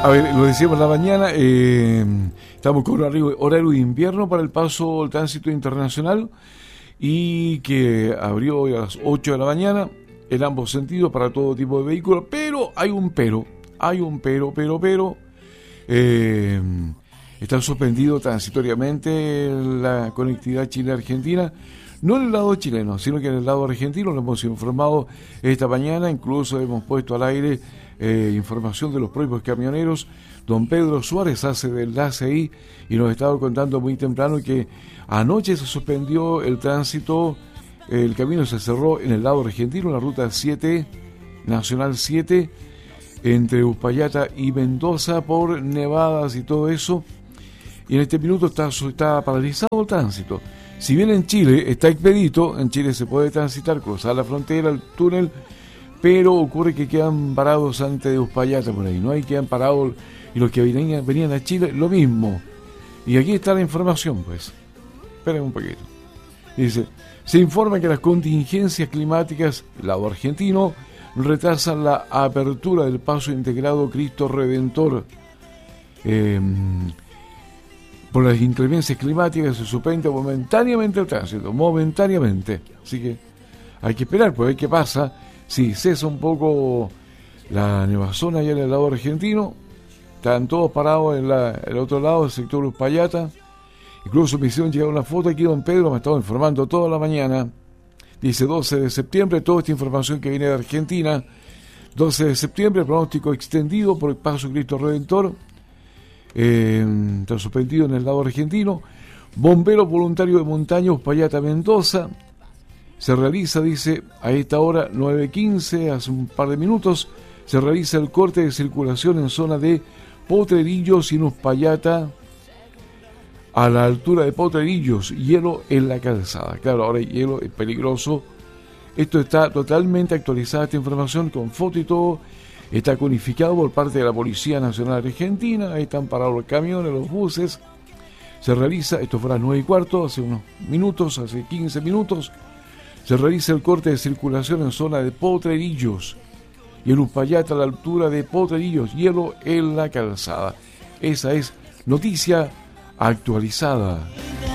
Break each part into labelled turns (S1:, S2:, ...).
S1: A ver, lo decíamos en la mañana, estamos con horario de invierno para el paso del tránsito internacional y que abrió hoy a las 8 de la mañana en ambos sentidos para todo tipo de vehículos, pero hay un pero. Está suspendido transitoriamente la conectividad Chile-Argentina, no en el lado chileno, sino que en el lado argentino. Lo hemos informado esta mañana, incluso hemos puesto al aire información de los propios camioneros. Don Pedro Suárez hace de enlace ahí y nos estaba contando muy temprano que anoche se suspendió el tránsito, el camino se cerró en el lado argentino, la ruta 7, Nacional 7, entre Uspallata y Mendoza por nevadas y todo eso, y en este minuto está paralizado el tránsito. Si bien en Chile está expedito, en Chile se puede transitar, cruzar la frontera, el túnel, pero ocurre que quedan parados antes de Uspallata por ahí, ¿no? Ahí quedan parados, y los que venían a Chile, lo mismo. Y aquí está la información, pues. Esperen un poquito. Dice, se informa que las contingencias climáticas, del lado argentino, retrasan la apertura del paso integrado Cristo Redentor. Por las inclemencias climáticas se suspende momentáneamente el tránsito, momentáneamente. Así que hay que esperar, pues, a ver qué pasa. Si cesa un poco la nevazón allá en el lado argentino, están todos parados en el otro lado, el sector Uspallata. Incluso me hicieron llegar una foto aquí, don Pedro me estaba informando toda la mañana. Dice 12 de septiembre, toda esta información que viene de Argentina. 12 de septiembre, pronóstico extendido por el paso Cristo Redentor. Está suspendido en el lado argentino. Bomberos voluntarios de montaña, Uspallata, Mendoza. Se realiza, dice, a esta hora 9:15, hace un par de minutos, se realiza el corte de circulación en zona de Potrerillos y en Uspallata, a la altura de Potrerillos, hielo en la calzada. Claro, ahora hay hielo, es peligroso. Esto está totalmente actualizada, esta información, con foto y todo. Está codificado por parte de la Policía Nacional Argentina. Ahí están parados los camiones, los buses. Se realiza, esto fue a las 9:15, hace unos minutos, hace 15 minutos. Se realiza el corte de circulación en zona de Potrerillos y en Uspallata a la altura de Potrerillos, hielo en la calzada. Esa es noticia actualizada.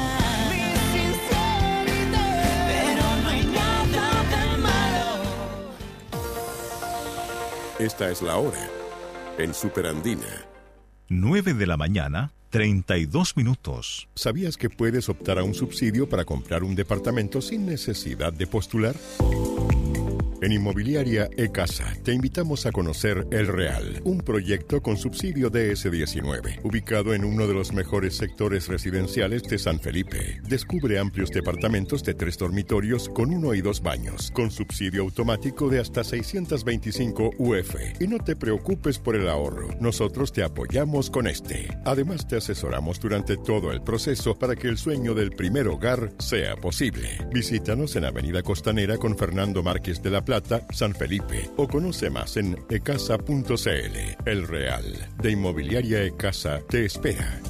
S2: Esta es la hora en Superandina.
S3: 9 de la mañana, 32 minutos.
S2: ¿Sabías que puedes optar a un subsidio para comprar un departamento sin necesidad de postular? En Inmobiliaria E-Casa te invitamos a conocer El Real, un proyecto con subsidio DS-19, ubicado en uno de los mejores sectores residenciales de San Felipe. Descubre amplios departamentos de 3 dormitorios con 1 y 2 baños, con subsidio automático de hasta 625 UF. Y no te preocupes por el ahorro, nosotros te apoyamos con este. Además te asesoramos durante todo el proceso para que el sueño del primer hogar sea posible. Visítanos en Avenida Costanera con Fernando Márquez de la Plata, San Felipe, o conoce más en ecasa.cl. El Real de Inmobiliaria E-Casa te espera.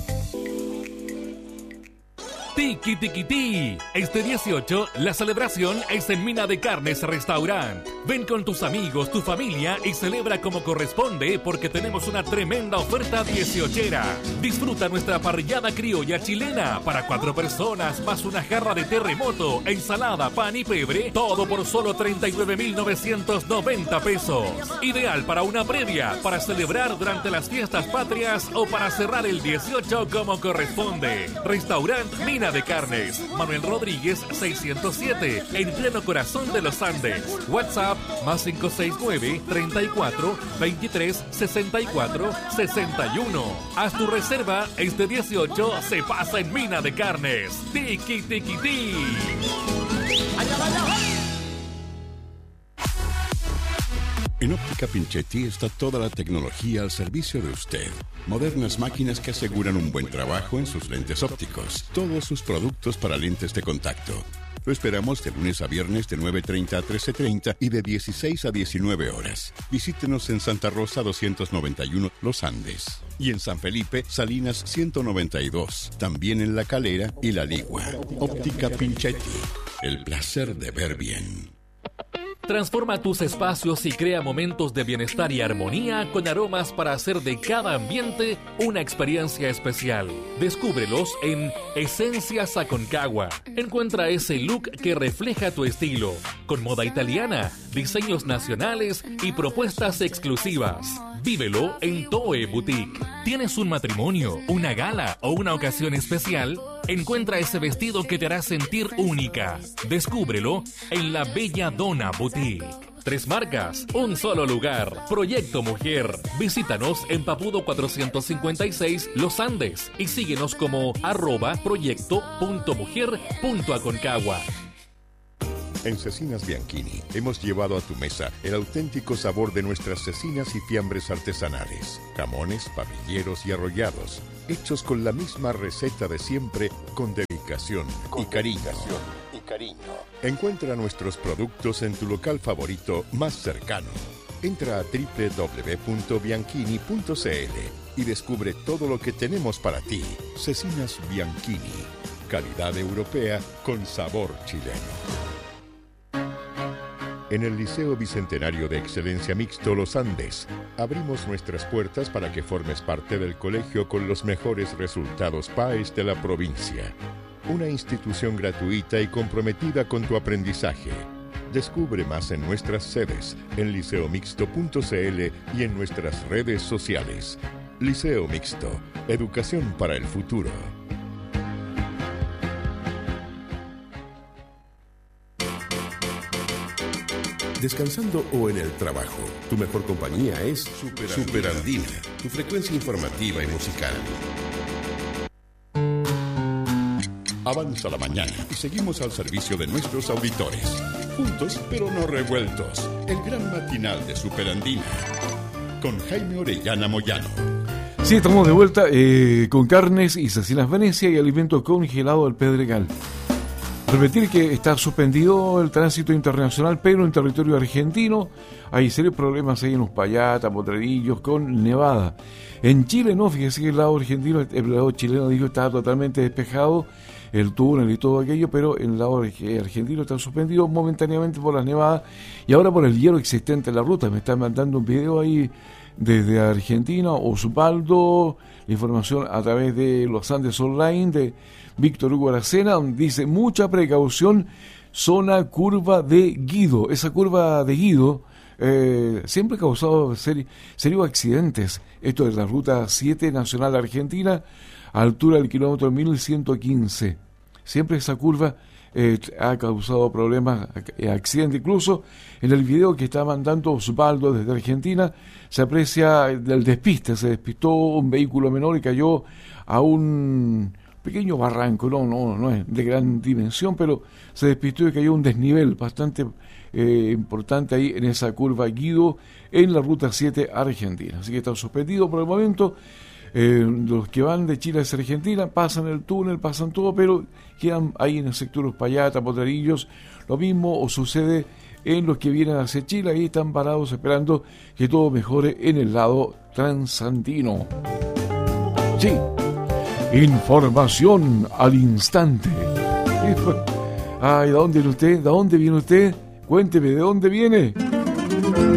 S4: Tiki Tiki Ti. Este 18, la celebración es en Mina de Carnes Restaurant. Ven con tus amigos, tu familia y celebra como corresponde porque tenemos una tremenda oferta 18era. Disfruta nuestra parrillada criolla chilena para 4 personas más una jarra de terremoto, ensalada, pan y pebre, todo por solo 39.990 pesos. Ideal para una previa, para celebrar durante las fiestas patrias o para cerrar el 18 como corresponde. Restaurant Mina de Carnes, Manuel Rodríguez 607, en pleno corazón de los Andes. WhatsApp más 569-34-23-64-61. Haz tu reserva, este 18 se pasa en Mina de Carnes. Tiki Tiki Ti.
S2: En Óptica Pinchetti está toda la tecnología al servicio de usted. Modernas máquinas que aseguran un buen trabajo en sus lentes ópticos. Todos sus productos para lentes de contacto. Lo esperamos de lunes a viernes de 9:30 a 13:30 y de 16 a 19 horas. Visítenos en Santa Rosa 291 Los Andes. Y en San Felipe, Salinas 192. También en La Calera y La Ligua. Óptica Pinchetti. El placer de ver bien.
S4: Transforma tus espacios y crea momentos de bienestar y armonía con aromas para hacer de cada ambiente una experiencia especial. Descúbrelos en Esencias Aconcagua. Encuentra ese look que refleja tu estilo, con moda italiana, diseños nacionales y propuestas exclusivas. Vívelo en Toe Boutique. ¿Tienes un matrimonio, una gala o una ocasión especial? Encuentra ese vestido que te hará sentir única. Descúbrelo en la Bella Donna Boutique. 3 marcas, un solo lugar. Proyecto Mujer. Visítanos en Papudo 456 Los Andes y síguenos como @proyecto.mujer.aconcagua.
S2: En Cecinas Bianchini hemos llevado a tu mesa el auténtico sabor de nuestras cecinas y fiambres artesanales, jamones, parrilleros y arrollados, hechos con la misma receta de siempre, con dedicación y cariño. Encuentra nuestros productos en tu local favorito más cercano. Entra a www.bianchini.cl y descubre todo lo que tenemos para ti. Cecinas Bianchini, calidad europea con sabor chileno. En el Liceo Bicentenario de Excelencia Mixto Los Andes, abrimos nuestras puertas para que formes parte del colegio con los mejores resultados PAES de la provincia. Una institución gratuita y comprometida con tu aprendizaje. Descubre más en nuestras sedes, en liceomixto.cl y en nuestras redes sociales. Liceo Mixto, educación para el futuro.
S5: Descansando o en el trabajo, tu mejor compañía es Superandina, tu frecuencia informativa y musical.
S2: Avanza la mañana y seguimos al servicio de nuestros auditores. Juntos pero no revueltos. El gran matinal de Superandina. Con Jaime Orellana Moyano.
S1: Sí, estamos de vuelta con Carnes y Cecinas Venecia y alimento congelado del Pedregal. Repetir que está suspendido el tránsito internacional, pero en territorio argentino hay serios problemas ahí en Uspallata, Potrerillos, con nevada. En Chile no, fíjese que el lado argentino, el lado chileno dijo que estaba totalmente despejado, el túnel y todo aquello, pero en el lado argentino está suspendido momentáneamente por las nevadas y ahora por el hielo existente en la ruta. Me están mandando un video ahí desde Argentina, Osvaldo, la información a través de Los Andes Online, de Víctor Hugo Aracena, donde dice: mucha precaución, zona curva de Guido. Esa curva de Guido siempre ha causado serios accidentes. Esto es la ruta 7 nacional argentina, a altura del kilómetro 1115. Siempre esa curva ha causado problemas, accidentes. Incluso en el video que está mandando Osvaldo desde Argentina se aprecia el despiste. Se despistó un vehículo menor y cayó a un pequeño barranco, no es de gran dimensión, pero se despistó y cayó un desnivel bastante importante ahí en esa curva Guido en la ruta 7 argentina. Así que está suspendido por el momento. Los que van de Chile hacia Argentina pasan el túnel, pasan todo, pero quedan ahí en el sector Uspallata, Potrerillos. Lo mismo o sucede en los que vienen hacia Chile, ahí están parados esperando que todo mejore en el lado transandino. Sí, información al instante. Ay, ¿de dónde viene usted? ¿De dónde viene usted? Cuénteme, ¿de dónde viene?